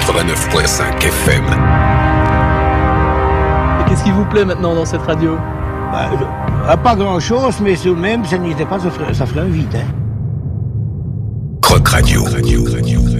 89.5 FM. Et qu'est-ce qui vous plaît maintenant dans cette radio? Pas grand-chose, mais tout de même, ça n'était pas, ça ferait un vide. Croc Radio.